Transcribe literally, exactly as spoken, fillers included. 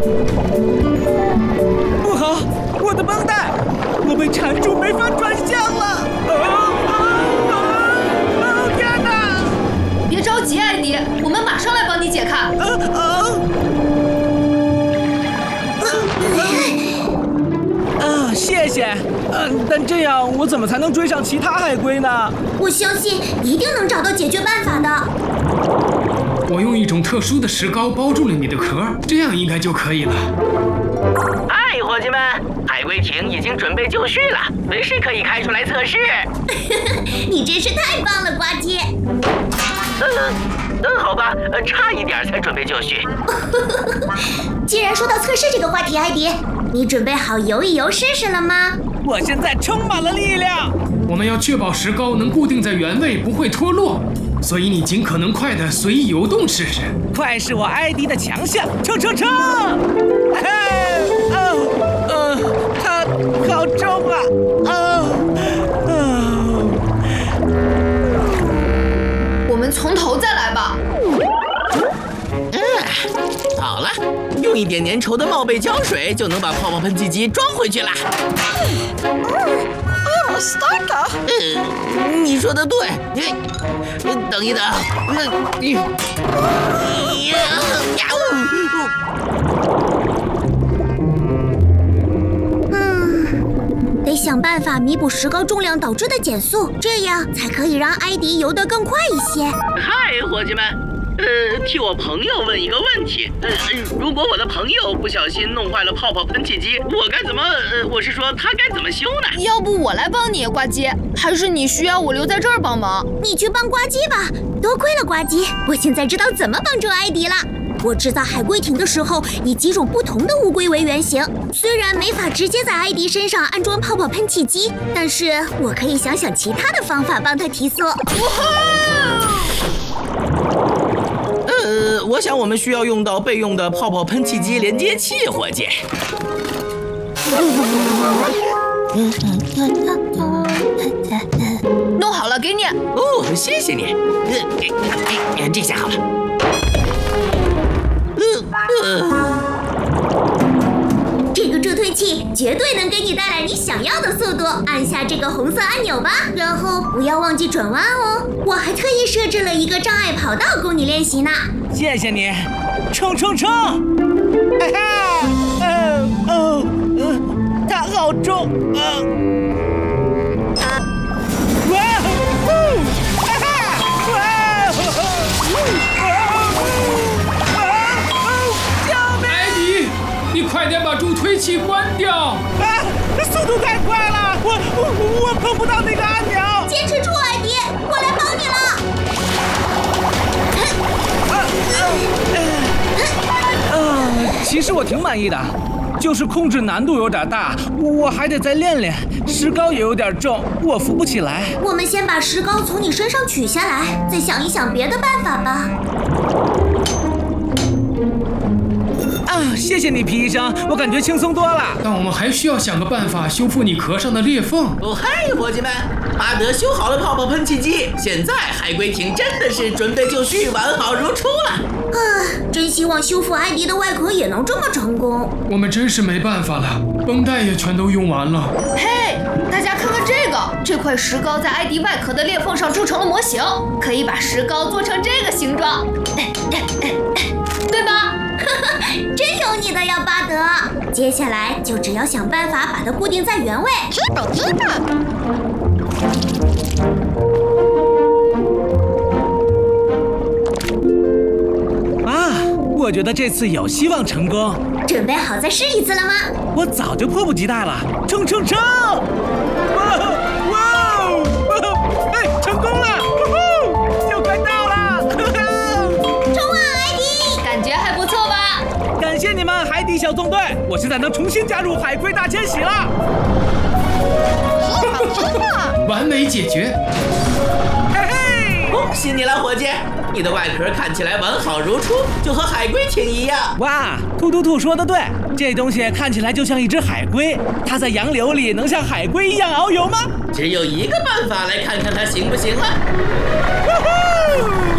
不好，我的绷带，我被缠住，没法转向了。啊啊啊！啊天哪！ 别着急，艾迪，我们马上来帮你解开。 啊啊！啊，谢谢。嗯，但这样我怎么才能追上其他海龟呢？ 我相信一定能找到解决办法的。 我用一种特殊的石膏包住了你的壳，这样应该就可以了。 嗨，伙计们，海龟艇已经准备就绪了，随时可以开出来测试。 你真是太棒了，呱唧。 嗯嗯，好吧，差一点才准备就绪。 既然说到测试这个话题，艾迪，你准备好游一游试试了吗？ 我现在充满了力量。 我们要确保石膏能固定在原位，不会脱落，所以你尽可能快的随意游动试试。 快是我艾迪的强项，冲冲冲！嘿，哦，呃，它好重啊！哦，哦。 我们从头再来吧。 嗯，好了，用一点粘稠的帽背胶水就能把泡泡喷气机装回去了。 嗯 ，Starter。 嗯，你说的对。嗯，等一等。嗯， 嗯，得想办法弥补石膏重量导致的减速，这样才可以让艾迪游得更快一些。 嗨，伙计们。呃，替我朋友问一个问题，呃，如果我的朋友不小心弄坏了泡泡喷气机，我该怎么？呃，我是说他该怎么修呢？ 要不我来帮你，呱唧，还是你需要我留在这儿帮忙？ 你去帮呱唧吧，多亏了呱唧，我现在知道怎么帮助艾迪了。我制造海龟艇的时候，以几种不同的乌龟为原型，虽然没法直接在艾迪身上安装泡泡喷气机，但是我可以想想其他的方法帮他提速。 呃，我想我们需要用到备用的泡泡喷气机连接器，伙计。 弄好了，给你。 哦，谢谢你。呃，哎，这下好了。呃呃。 这个助推器绝对能给你带来你想要的速度。按下这个红色按钮吧，然后不要忘记转弯哦。我还特意设置了一个障碍跑道供你练习呢。 谢谢你，冲冲冲！哈哈，哦哦，呃，它好重，呃，哇哦，哈哈，哇哦，救命！ 艾迪，你快点把助推器关掉！ 啊，速度太快了，我我我碰不到那个按钮。 坚持住，艾迪，我来帮你了。 呃，其实我挺满意的，就是控制难度有点大，我还得再练练。石膏也有点重，我扶不起来。 我们先把石膏从你身上取下来，再想一想别的办法吧。 啊，谢谢你，皮医生，我感觉轻松多了。 但我们还需要想个办法修复你壳上的裂缝。 哦嗨，伙计们，巴德修好了泡泡喷气机，现在海龟艇真的是准备就绪，完好如初了。 啊，真希望修复艾迪的外壳也能这么成功。 我们真是没办法了，绷带也全都用完了。 嘿，大家看看这个，这块石膏在艾迪外壳的裂缝上铸成了模型，可以把石膏做成这个形状，对吧？ 真有你的呀，巴德！接下来就只要想办法把它固定在原位。 知道知道。 啊，我觉得这次有希望成功。 准备好再试一次了吗？ 我早就迫不及待了，冲冲冲！哇哇哇！哎，成功了！呜呼，就快到了！ 冲啊，艾迪！ 感觉还不错吧？ 感谢你们，海底小纵队！我现在能重新加入海龟大迁徙了。 知道知道。 完美解决！ 嘿嘿！ 恭喜你了，伙计！你的外壳看起来完好如初，就和海龟艇一样。 哇，兔兔兔说的对，这东西看起来就像一只海龟，它在洋流里能像海龟一样遨游吗？ 只有一个办法，来看看它行不行了。 呜呼！